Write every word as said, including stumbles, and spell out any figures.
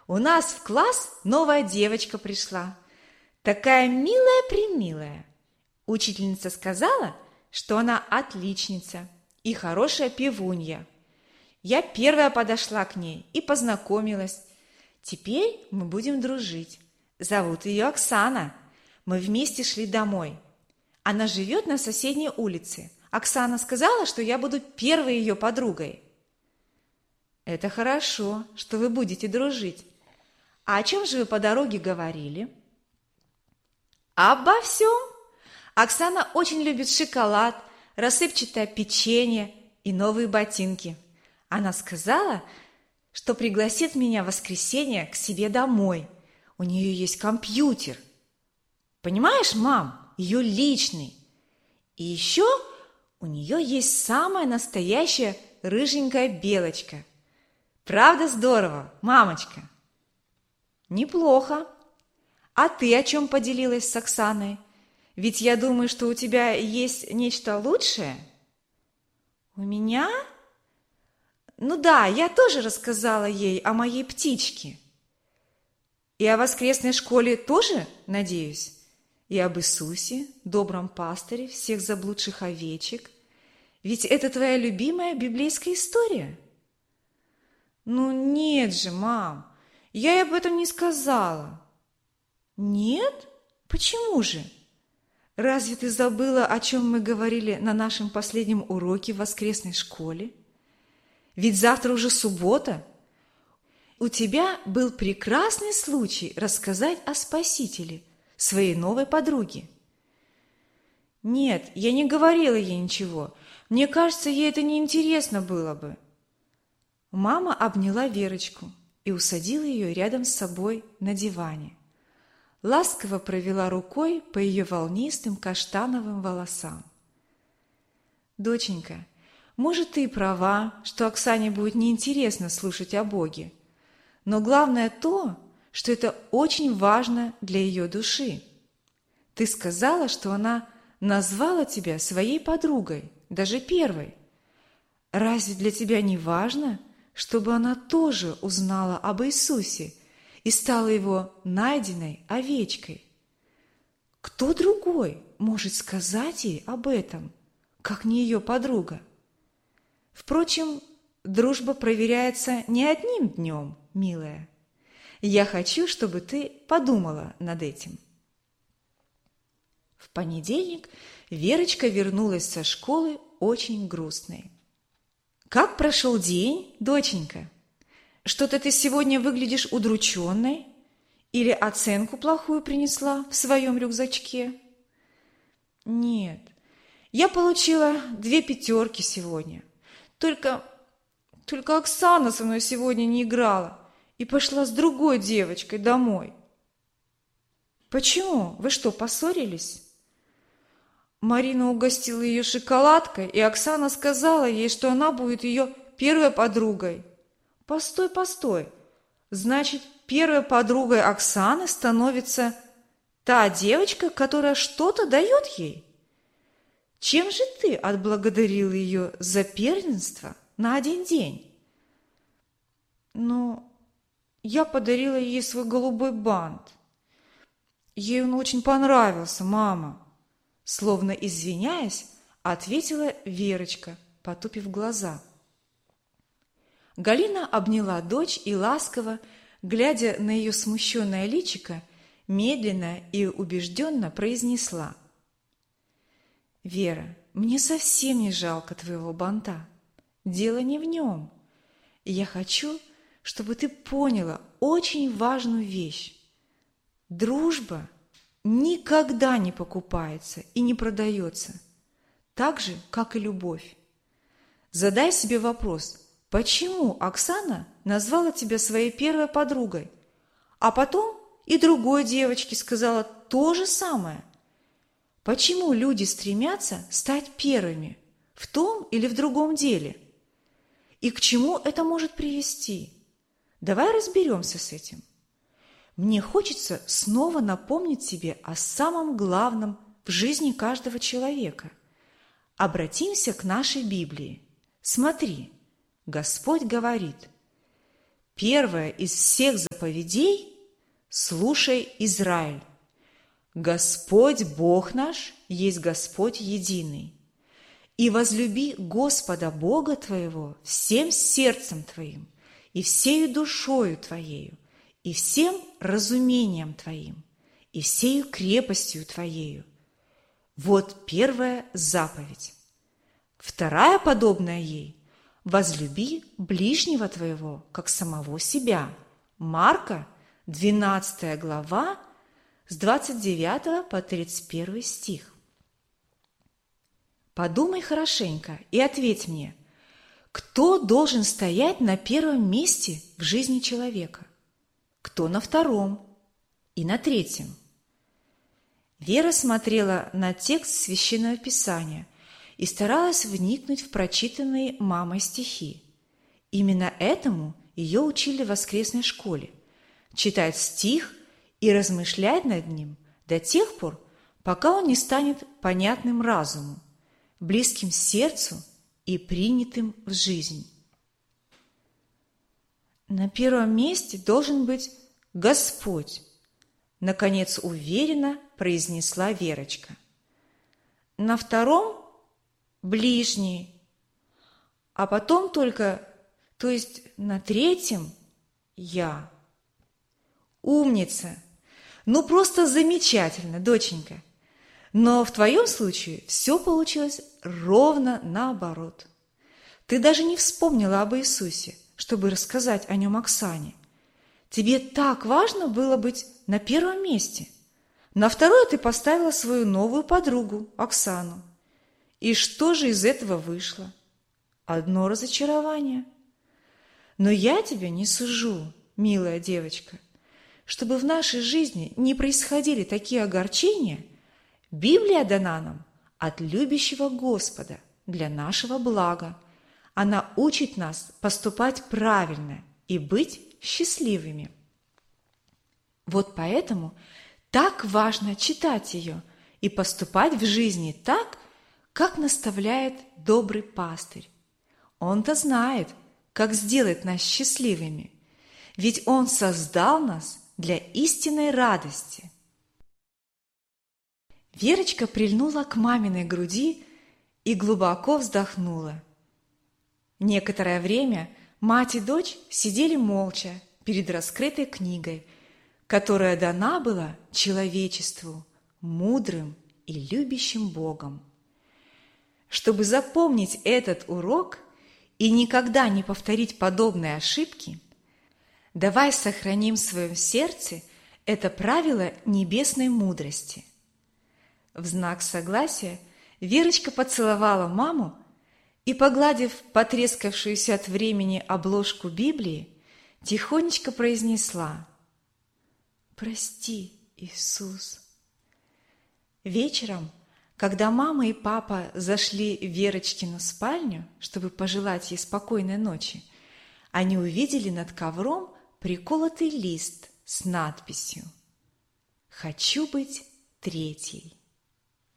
У нас в класс новая девочка пришла. Такая милая-примилая. Учительница сказала, что она отличница и хорошая певунья. Я первая подошла к ней и познакомилась. Теперь мы будем дружить. Зовут ее Оксана. Мы вместе шли домой. Она живет на соседней улице. Оксана сказала, что я буду первой ее подругой. Это хорошо, что вы будете дружить. А о чем же вы по дороге говорили? Обо всем. Оксана очень любит шоколад, рассыпчатое печенье и новые ботинки. Она сказала, что пригласит меня в воскресенье к себе домой. У нее есть компьютер. Понимаешь, мам, ее личный. И еще у нее есть самая настоящая рыженькая белочка. Правда здорово, мамочка? Неплохо. А ты о чем поделилась с Оксаной? Ведь я думаю, что у тебя есть нечто лучшее. У меня? Ну да, я тоже рассказала ей о моей птичке. И о воскресной школе тоже, надеюсь? И об Иисусе, добром пастыре всех заблудших овечек. Ведь это твоя любимая библейская история. Ну нет же, мам, я ей об этом не сказала. Нет? Почему же? Разве ты забыла, о чем мы говорили на нашем последнем уроке в воскресной школе? Ведь завтра уже суббота. У тебя был прекрасный случай рассказать о Спасителе своей новой подруге. Нет, я не говорила ей ничего. Мне кажется, ей это неинтересно было бы. Мама обняла Верочку и усадила ее рядом с собой на диване. Ласково провела рукой по ее волнистым каштановым волосам. Доченька, может, ты и права, что Оксане будет неинтересно слушать о Боге. Но главное то, что это очень важно для ее души. Ты сказала, что она назвала тебя своей подругой, даже первой. Разве для тебя не важно, чтобы она тоже узнала об Иисусе и стала его найденной овечкой? Кто другой может сказать ей об этом, как не ее подруга? Впрочем, дружба проверяется не одним днем, милая. Я хочу, чтобы ты подумала над этим. В понедельник Верочка вернулась со школы очень грустной. Как прошел день, доченька? Что-то ты сегодня выглядишь удрученной? Или оценку плохую принесла в своем рюкзачке? Нет, я получила две пятерки сегодня. Только, только Оксана со мной сегодня не играла и пошла с другой девочкой домой. Почему? Вы что, поссорились? Марина угостила ее шоколадкой, и Оксана сказала ей, что она будет ее первой подругой. Постой, постой. Значит, первой подругой Оксаны становится та девочка, которая что-то дает ей? Чем же ты отблагодарила ее за первенство на один день? Ну, я подарила ей свой голубой бант. Ей он очень понравился, мама. Словно извиняясь, ответила Верочка, потупив глаза. Галина обняла дочь и ласково, глядя на ее смущенное личико, медленно и убежденно произнесла: «Вера, мне совсем не жалко твоего банта. Дело не в нем. Я хочу, чтобы ты поняла очень важную вещь. Дружба никогда не покупается и не продается, так же, как и любовь. Задай себе вопрос, почему Оксана назвала тебя своей первой подругой, а потом и другой девочке сказала то же самое? Почему люди стремятся стать первыми в том или в другом деле? И к чему это может привести? Давай разберемся с этим. Мне хочется снова напомнить тебе о самом главном в жизни каждого человека. Обратимся к нашей Библии. Смотри, Господь говорит: первое из всех заповедей – слушай, Израиль. Господь Бог наш есть Господь единый. И возлюби Господа Бога твоего всем сердцем твоим, и всею душою твоею, и всем разумением твоим, и всею крепостью твоею. Вот первая заповедь. Вторая, подобная ей – возлюби ближнего твоего, как самого себя. Марка, двенадцатая глава, с двадцать девятого по тридцать первый стих. Подумай хорошенько и ответь мне, кто должен стоять на первом месте в жизни человека? Кто на втором и на третьем? Вера смотрела на текст Священного Писания и старалась вникнуть в прочитанные мамой стихи. Именно этому ее учили в воскресной школе – читать стих и размышлять над ним до тех пор, пока он не станет понятным разуму, близким сердцу и принятым в жизнь. На первом месте должен быть Господь, наконец уверенно произнесла Верочка. На втором – ближний, а потом только, то есть на третьем – я. Умница! Ну просто замечательно, доченька! Но в твоем случае все получилось ровно наоборот. Ты даже не вспомнила об Иисусе, чтобы рассказать о нем Оксане. Тебе так важно было быть на первом месте. На второе ты поставила свою новую подругу, Оксану. И что же из этого вышло? Одно разочарование. Но я тебя не сужу, милая девочка. Чтобы в нашей жизни не происходили такие огорчения, Библия дана нам от любящего Господа для нашего блага. Она учит нас поступать правильно и быть счастливыми. Вот поэтому так важно читать ее и поступать в жизни так, как наставляет добрый пастырь. Он-то знает, как сделать нас счастливыми, ведь Он создал нас для истинной радости. Верочка прильнула к маминой груди и глубоко вздохнула. Некоторое время мать и дочь сидели молча перед раскрытой книгой, которая дана была человечеству, мудрым и любящим Богом. Чтобы запомнить этот урок и никогда не повторить подобные ошибки, давай сохраним в своем сердце это правило небесной мудрости. В знак согласия Верочка поцеловала маму и, погладив потрескавшуюся от времени обложку Библии, тихонечко произнесла: «Прости, Иисус». Вечером, когда мама и папа зашли в Верочкину спальню, чтобы пожелать ей спокойной ночи, они увидели над ковром приколотый лист с надписью «Хочу быть третьей».